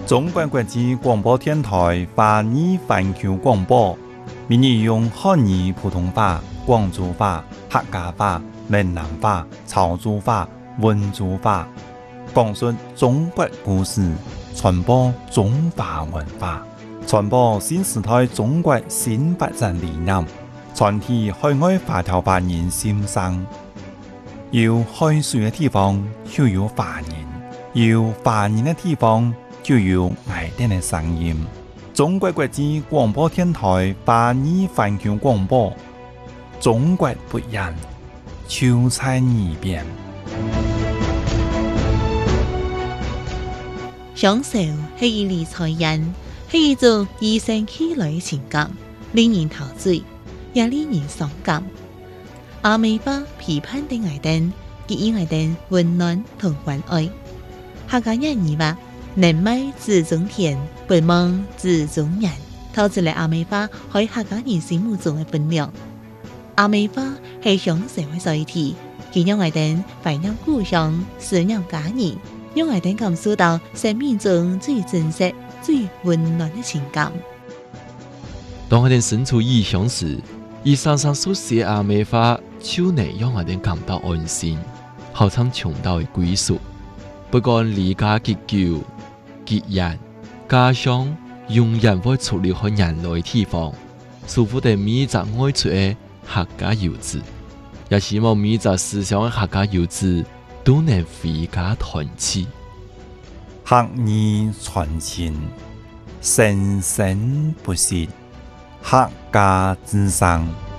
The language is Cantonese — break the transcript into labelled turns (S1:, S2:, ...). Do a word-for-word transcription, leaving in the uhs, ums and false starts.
S1: 中国国际广播电台华语环球广播，闽语用汉语、普通话、广州话、客家话、闽南话、潮州话、温州话，讲述中国故事，传播中华文化，传播新时代中国新发展理念，传递海外华侨华人心声。有海水的地方就有华人，有华人的地方就有爱哋的声音。中国国际广播电台华语环球广播，中国不一样，就在耳边。
S2: 享受係以理財人，係一種與生俱來嘅情感，令人陶醉，也令人傷感。阿美花批判的愛燈，給予愛燈溫暖同關愛。客家人語話：能賣子中田，不忘子中人。透出嚟阿美花喺客家人心目中嘅分量。阿美花係享受嘅載體，佢讓愛燈懷念故鄉，思念家人，讓愛燈感受到生命中最真實、最溫暖嘅情感。
S3: 當我哋身處異鄉時，以常常所寫阿美花，就能讓我哋感到安心，好像重到嘅歸屬。不管離家結久、結人，家鄉永遠會出離開人類地方，守護地每一隻愛出嘅客家遊子，也希望每一隻思鄉嘅客家遊子都能回家團聚。
S1: 客語傳情，生生不息，客家之聲。